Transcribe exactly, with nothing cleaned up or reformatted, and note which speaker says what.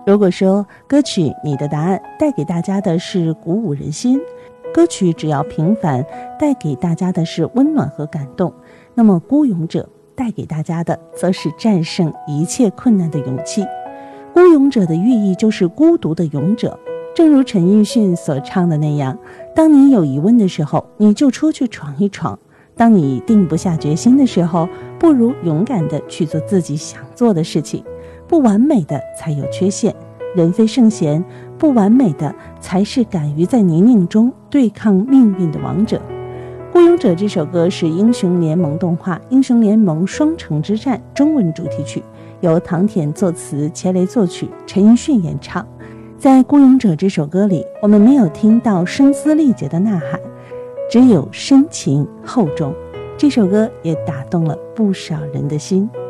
Speaker 1: 如果说歌曲《你的答案》带给大家的是鼓舞人心，歌曲只要平凡带给大家的是温暖和感动，那么孤勇者带给大家的则是战胜一切困难的勇气。孤勇者的寓意就是孤独的勇者，正如陈奕迅所唱的那样，当你有疑问的时候，你就出去闯一闯，当你定不下决心的时候，不如勇敢地去做自己想做的事情。不完美的才有缺陷，人非圣贤，不完美的才是敢于在泥泞中对抗命运的王者。孤勇者这首歌是英雄联盟动画《英雄联盟双城之战》中文主题曲，由唐田作词，钱雷作曲，陈奕迅演唱。在孤勇者这首歌里，我们没有听到声嘶力竭的呐喊，只有深情厚重。这首歌也打动了不少人的心。